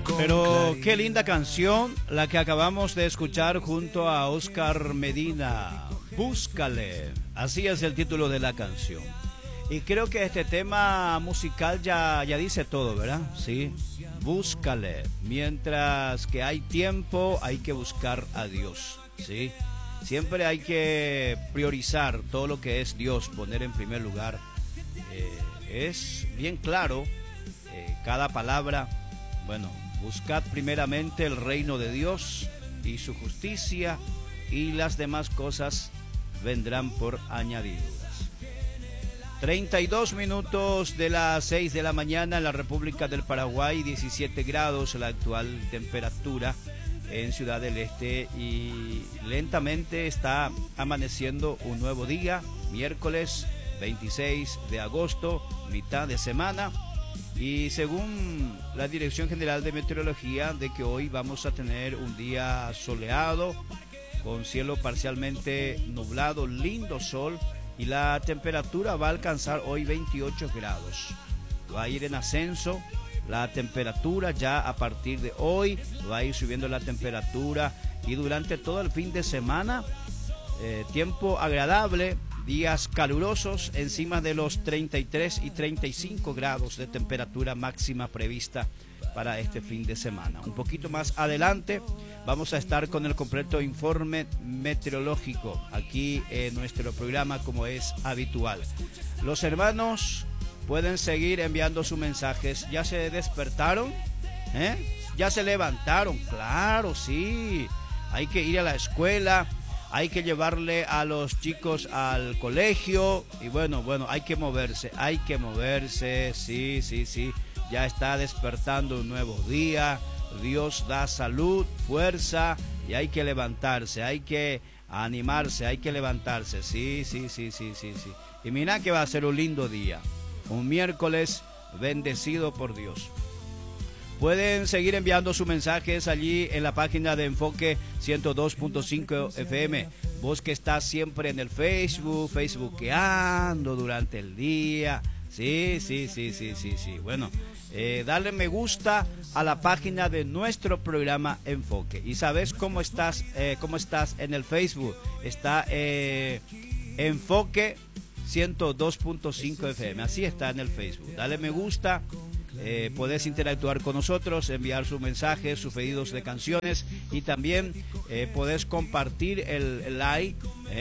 Pero qué linda canción la que acabamos de escuchar junto a Oscar Medina. Búscale. Así es el título de la canción. Y creo que este tema musical ya dice todo, ¿verdad? Sí. Búscale. Mientras que hay tiempo, hay que buscar a Dios. Sí. Siempre hay que priorizar todo lo que es Dios, poner en primer lugar. Es bien claro cada palabra. Bueno, buscad primeramente el reino de Dios y su justicia, y las demás cosas vendrán por añadiduras. 32 minutos de las 6 de la mañana en la República del Paraguay, 17 grados la actual temperatura en Ciudad del Este, y lentamente está amaneciendo un nuevo día, miércoles 26 de agosto, mitad de semana. Y según la Dirección General de Meteorología, de que hoy vamos a tener un día soleado, con cielo parcialmente nublado, lindo sol, y la temperatura va a alcanzar hoy 28 grados. Va a ir en ascenso la temperatura, ya a partir de hoy va a ir subiendo la temperatura, y durante todo el fin de semana, tiempo agradable, días calurosos, encima de los 33 y 35 grados de temperatura máxima prevista para este fin de semana. Un poquito más adelante vamos a estar con el completo informe meteorológico aquí en nuestro programa, como es habitual. Los hermanos pueden seguir enviando sus mensajes. ¿Ya se despertaron? ¿Ya se levantaron? Claro, sí. Hay que ir a la escuela, hay que llevarle a los chicos al colegio, y bueno, hay que moverse, sí. Ya está despertando un nuevo día. Dios da salud, fuerza, y hay que levantarse, hay que animarse, hay que levantarse, sí. Y mira que va a ser un lindo día, un miércoles bendecido por Dios. Pueden seguir enviando sus mensajes allí en la página de Enfoque 102.5 FM. Vos que estás siempre en el facebookeando durante el día. Sí. Bueno, dale me gusta a la página de nuestro programa Enfoque. Y sabes cómo estás en el Facebook. Está Enfoque 102.5 FM. Así está en el Facebook. Dale me gusta. Podés interactuar con nosotros, enviar sus mensajes, sus pedidos de canciones, y también podés compartir el like,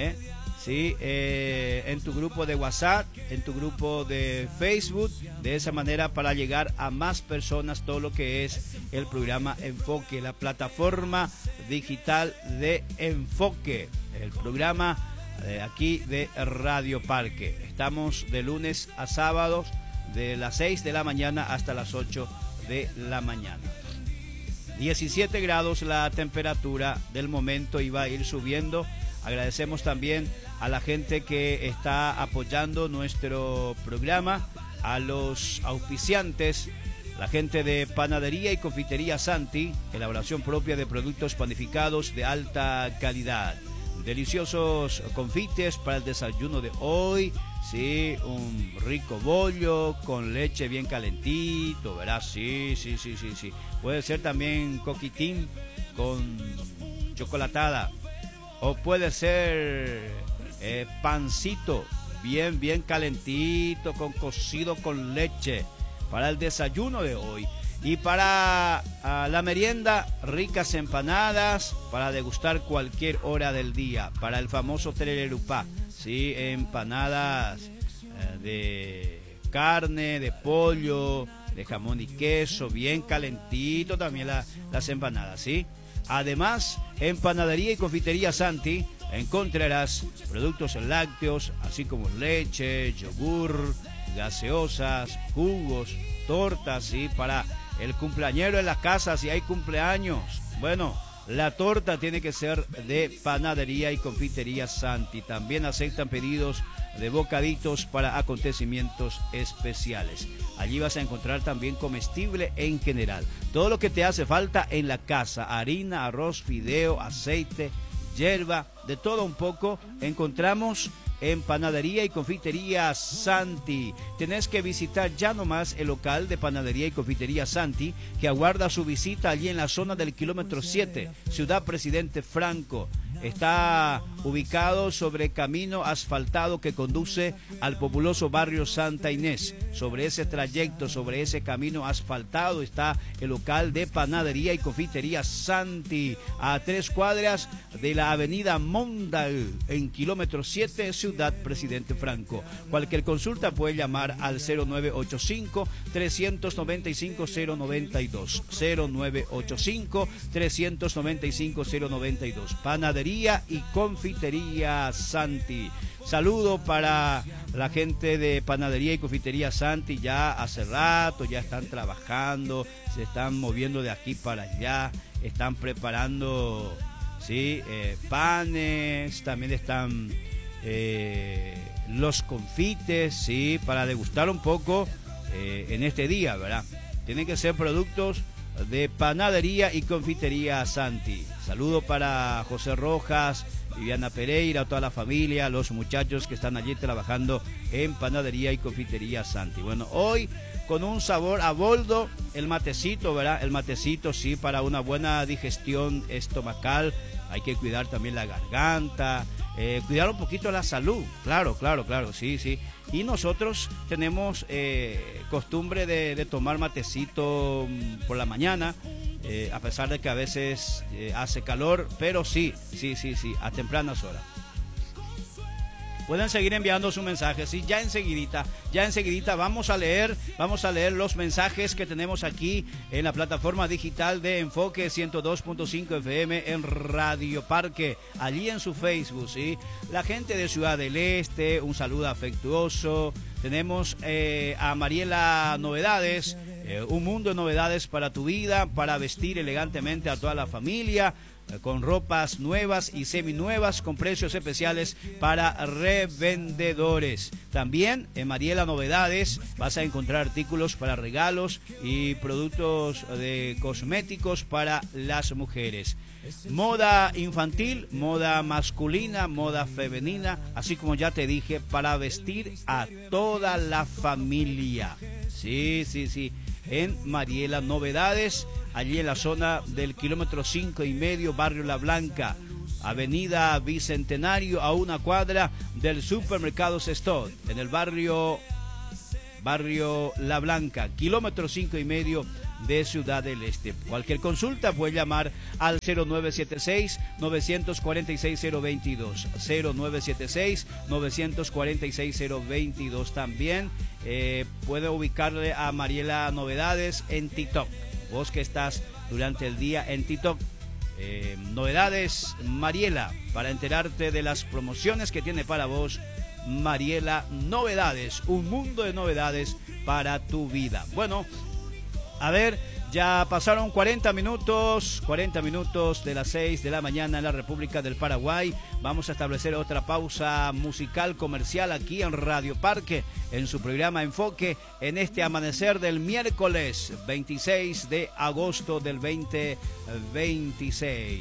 en tu grupo de WhatsApp, en tu grupo de Facebook, de esa manera para llegar a más personas todo lo que es el programa Enfoque, la plataforma digital de Enfoque, el programa aquí de Radio Parque. Estamos de lunes a sábados, de las 6 de la mañana hasta las 8 de la mañana. 17 grados la temperatura del momento, y va a ir subiendo. Agradecemos también a la gente que está apoyando nuestro programa, a los auspiciantes, la gente de Panadería y Confitería Santi, elaboración propia de productos panificados de alta calidad. Deliciosos confites para el desayuno de hoy. Sí, un rico bollo con leche bien calentito, ¿verdad? Sí. Puede ser también coquitín con chocolatada. O puede ser pancito bien calentito con cocido con leche para el desayuno de hoy. Y para la merienda, ricas empanadas para degustar cualquier hora del día. Para el famoso tererupá, sí, empanadas de carne, de pollo, de jamón y queso, bien calentito también las empanadas, sí. Además, en Panadería y Confitería Santi encontrarás productos lácteos, así como leche, yogur, gaseosas, jugos, tortas, sí, para el cumpleañero en la casa, si hay cumpleaños. Bueno, la torta tiene que ser de Panadería y Confitería Santi. También aceptan pedidos de bocaditos para acontecimientos especiales. Allí vas a encontrar también comestible en general. Todo lo que te hace falta en la casa: harina, arroz, fideo, aceite, hierba, de todo un poco encontramos en Panadería y Confitería Santi. Tenés que visitar ya nomás el local de Panadería y Confitería Santi, que aguarda su visita allí en la zona del kilómetro 7, Ciudad Presidente Franco. Está ubicado sobre camino asfaltado que conduce al populoso barrio Santa Inés. Sobre ese trayecto, sobre ese camino asfaltado, está el local de Panadería y Confitería Santi, a 3 cuadras de la avenida Mondal, en kilómetro 7, Ciudad Presidente Franco. Cualquier consulta puede llamar al 0985-395-092. 0985-395-092. Panadería y Confitería Santi. Saludo para la gente de Panadería y Confitería Santi. Ya hace rato ya están trabajando, se están moviendo de aquí para allá, están preparando panes, también están los confites, sí, para degustar un poco en este día, ¿verdad? Tienen que ser productos de Panadería y Confitería Santi. Saludo para José Rojas, Viviana Pereira, toda la familia, los muchachos que están allí trabajando en Panadería y Confitería Santi. Bueno, hoy con un sabor a boldo, el matecito, ¿verdad? El matecito, sí, para una buena digestión estomacal. Hay que cuidar también la garganta, cuidar un poquito la salud, claro, sí. Y nosotros tenemos costumbre de tomar matecito por la mañana, a pesar de que a veces hace calor, pero sí, a tempranas horas. Pueden seguir enviando sus mensajes, sí, ya enseguidita vamos a leer los mensajes que tenemos aquí en la plataforma digital de Enfoque 102.5 FM en Radio Parque, allí en su Facebook, sí. La gente de Ciudad del Este, un saludo afectuoso. Tenemos a Mariela Novedades, un mundo de novedades para tu vida, para vestir elegantemente a toda la familia, con ropas nuevas y seminuevas con precios especiales para revendedores. También en Mariela Novedades vas a encontrar artículos para regalos y productos de cosméticos para las mujeres. Moda infantil, moda masculina, moda femenina, así como ya te dije, para vestir a toda la familia. Sí. En Mariela Novedades, allí en la zona del kilómetro 5,5, barrio La Blanca, avenida Bicentenario, a 1 cuadra del supermercado Sestod, en el barrio La Blanca, kilómetro 5,5 de Ciudad del Este. Cualquier consulta puede llamar al 0976-946-022, 0976-946-022. También puede ubicarle a Mariela Novedades en TikTok. Vos que estás durante el día en TikTok, Novedades Mariela, para enterarte de las promociones que tiene para vos Mariela Novedades, un mundo de novedades para tu vida. Bueno, a ver, ya pasaron 40 minutos de las 6 de la mañana en la República del Paraguay. Vamos a establecer otra pausa musical comercial aquí en Radio Parque, en su programa Enfoque, en este amanecer del miércoles 26 de agosto del 2026.